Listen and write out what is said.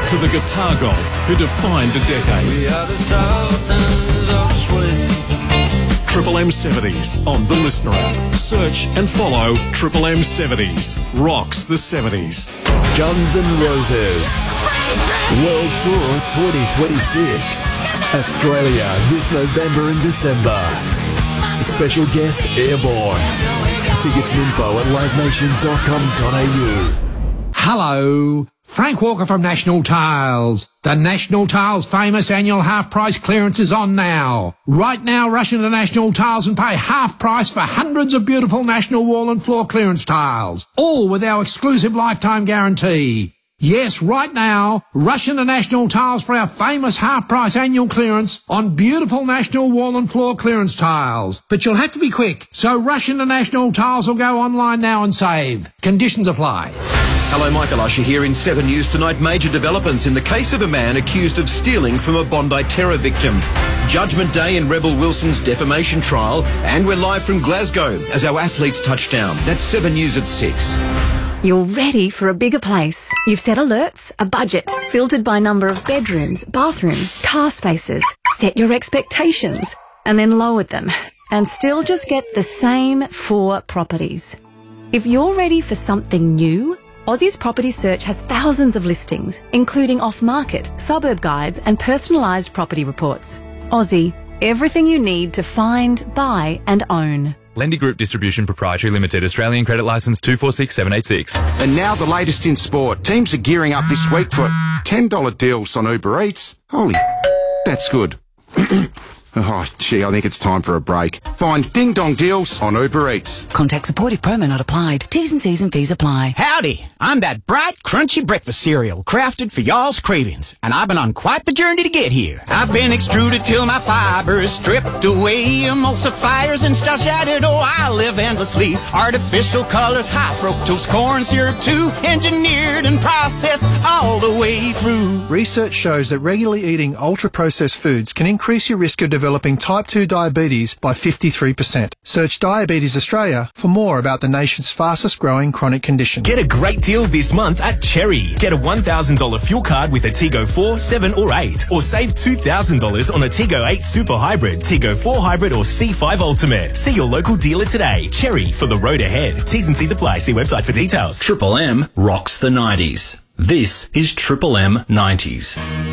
to the guitar gods who defined a decade. We are the Sultans of Swing. Triple M 70s on the Listener app. Search and follow Triple M 70s. Rocks the 70s. Guns N' Roses World Tour 2026. Australia this November and December. Special guest Airborne. Tickets and info at livenation.com.au. Hello, Frank Walker from National Tiles. The National Tiles famous annual half-price clearance is on now. Right now, rush into National Tiles and pay half price for hundreds of beautiful National wall and floor clearance tiles, all with our exclusive lifetime guarantee. Yes, right now, rush into National Tiles for our famous half-price annual clearance on beautiful National wall and floor clearance tiles. But you'll have to be quick, so rush into National Tiles or go online now and save. Conditions apply. Hello, Michael Usher here in 7 News tonight. Major developments in the case of a man accused of stealing from a Bondi terror victim. Judgment Day in Rebel Wilson's defamation trial. And we're live from Glasgow as our athletes touch down. That's 7 News at 6. You're ready for a bigger place. You've set alerts, a budget, filtered by number of bedrooms, bathrooms, car spaces. Set your expectations and then lowered them and still just get the same 4 properties. If you're ready for something new, Aussie's Property Search has thousands of listings, including off-market, suburb guides and personalised property reports. Aussie, everything you need to find, buy and own. Lendy Group Distribution Proprietary Limited, Australian Credit Licence 246786. And now the latest in sport. Teams are gearing up this week for $10 deals on Uber Eats. Holy, that's good. Oh, gee, I think it's time for a break. Find Ding Dong deals on Uber Eats. Contact support if promo not applied. T's and C's and fees apply. Howdy, I'm that bright, crunchy breakfast cereal crafted for y'all's cravings, and I've been on quite the journey to get here. I've been extruded till my fibers stripped away, emulsifiers and starch added. Oh, I live endlessly. Artificial colors, high fructose corn syrup too, engineered and processed all the way through. Research shows that regularly eating ultra-processed foods can increase your risk of developing type 2 diabetes by 53%. Search Diabetes Australia for more about the nation's fastest growing chronic condition. Get a great deal this month at Cherry. Get a $1,000 fuel card with a Tiggo 4, 7 or 8. Or save $2,000 on a Tiggo 8 Super Hybrid, Tiggo 4 Hybrid or C5 Ultimate. See your local dealer today. Cherry, for the road ahead. T's and C's apply. See website for details. Triple M rocks the 90s. This is Triple M 90s.